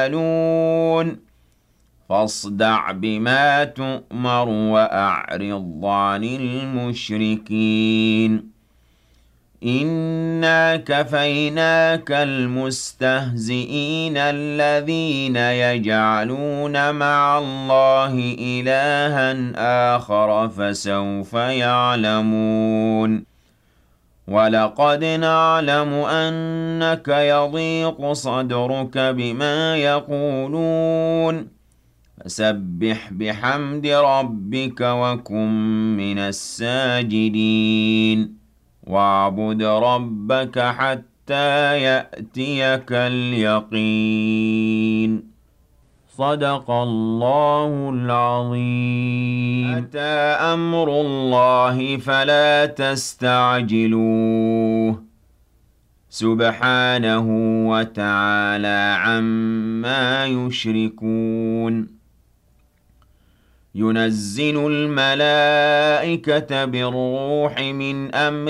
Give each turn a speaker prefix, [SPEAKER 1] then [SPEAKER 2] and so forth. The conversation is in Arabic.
[SPEAKER 1] يسألون فاصدع بما تؤمر وأعرض عن المشركين إنا كفيناك المستهزئين الذين يجعلون مع الله إلها آخر فسوف يعلمون ولقد نعلم أنك يضيق صدرك بما يقولون فسبح بحمد ربك وكن من الساجدين واعبد ربك حتى يأتيك اليقين صدق الله العظيم أتى أمر الله فلا تستعجلوه سبحانه وتعالى عما يشركون ينزل الملائكة بالروح من أمره